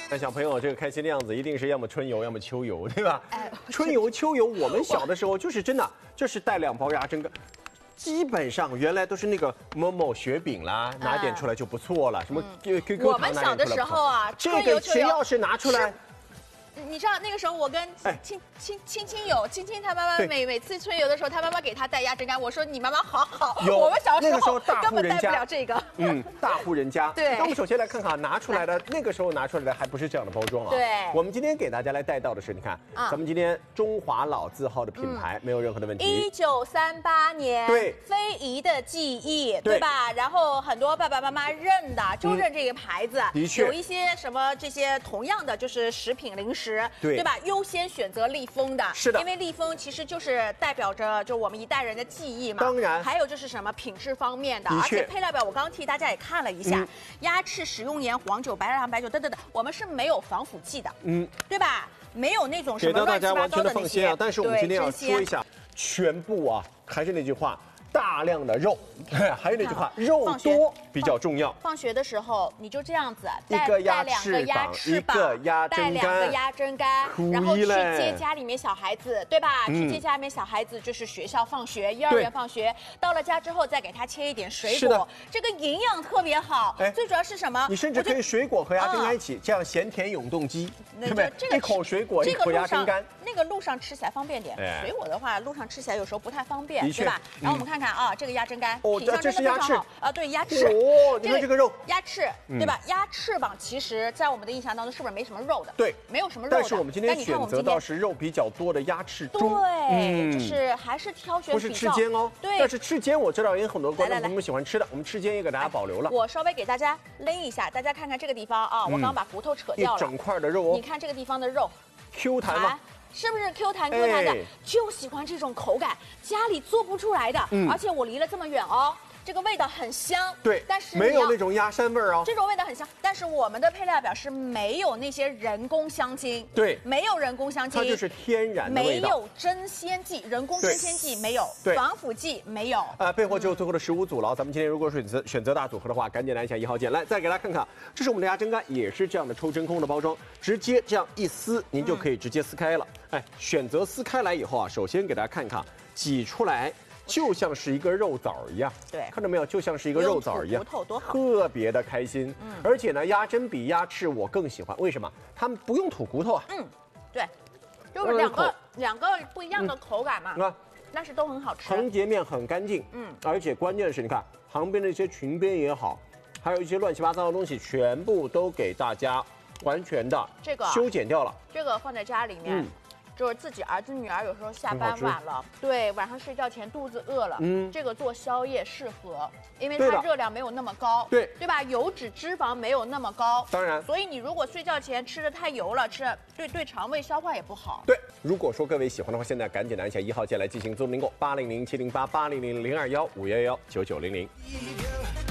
那小朋友这个开心的样子，一定是要么春游，要么秋游，对吧？春游、秋游，我们小的时候就是真的，就是带2包鸭胗干。基本上原来都是那个某某雪饼啦，拿点出来就不错了。什么 QQ 我们小的时候啊， 这个谁要是拿出来。 你知道那个时候我跟亲友他妈妈每次春游的时候，他妈妈给他带鸭胗干，我说你妈妈好好。我们小时候根本带不了这个。 大户人家。 对。 那我们首先来看看拿出来的那个时候拿出来的还不是这样的包装啊。 对。 我们今天给大家来带到的是，你看，咱们今天中华老字号的品牌没有任何的问题。 1938年。 对。 非遗的技艺，对吧？然后很多爸爸妈妈认的就认这个牌子。 的确。 有一些什么这些同样的就是食品零食。 对吧？优先选择立丰的， 是的， 因为立丰其实就是代表着就我们一代人的记忆嘛。 当然， 还有就是什么品质方面的，而且配料表我刚刚替大家也看了一下，鸭翅、食用盐、黄酒、白糖、白酒等等等，我们是没有防腐剂的，对吧？没有那种什么乱七八糟的那些。 但是我们今天要说一下，全部啊，还是那句话。大量的肉，还有那句话，肉多比较重要。 放学的时候你就这样子， 带2个鸭翅膀，带2个鸭胗干，然后去接家里面小孩子，对吧？去接家里面小孩子就是学校放学，幼儿园放学，到了家之后再给他切一点水果，这个营养特别好。最主要是什么？ 你甚至可以水果和鸭胗干一起，这样咸甜永动机，对不对？一口水果，一口鸭胗干。 那个路上吃起来方便点，水果的话路上吃起来有时候不太方便，对吧？然后我们看看啊，这个鸭胗干品相真的非常好啊，对鸭翅。 你看这个肉， 鸭翅，对吧？鸭翅膀其实，在我们的印象当中，是不是没什么肉的？ 对， 没有什么肉的。 但是我们今天选择到是肉比较多的鸭翅中， 对，就是还是挑选。 不是翅尖哦， 对。 但是翅尖我知道有很多观众朋友们喜欢吃的，我们翅尖也给大家保留了。 我稍微给大家勒一下，大家看看这个地方啊，我刚把骨头扯掉了， 一整块的肉哦。 你看这个地方的肉 ，Q 弹吗？ 是不是 Q 弹的？就喜欢这种口感，家里做不出来的。而且我离了这么远哦，这个味道很香。 对， 但是没有那种鸭膻味哦。 这种味道很香，但是我们的配料表是没有那些人工香精。 对， 没有人工香精， 它就是天然的味道。 没有增鲜剂，人工增鲜剂没有，防腐剂没有。 背后只有最后的15组了。咱们今天如果选择大组合的话，赶紧来一下1号键。来，再给大家看看，这是我们的鸭胗干，也是这样的抽真空的包装，直接这样一撕，您就可以直接撕开了。选择撕开来以后啊，首先给大家看看，挤出来就像是一个肉枣一样， 对， 看到没有，就像是一个肉枣一样， 骨头多好， 特别的开心。而且呢，鸭胗比鸭翅我更喜欢，为什么？它们不用吐骨头啊。 对，就是两个不一样的口感嘛，但是都很好吃。 横截面很干净，而且关键的是，你看旁边的一些裙边也好，还有一些乱七八糟的东西，全部都给大家完全的修剪掉了。 这个放在家里面。就是自己儿子女儿有时候下班晚了，对，晚上睡觉前肚子饿了，这个做宵夜适合，因为它热量没有那么高，对吧？油脂脂肪没有那么高， 当然， 所以你如果睡觉前吃的太油了，对肠胃消化也不好。 对，如果说各位喜欢的话，现在赶紧按下1号键来进行自动订购，800-708-800-021-511-9900。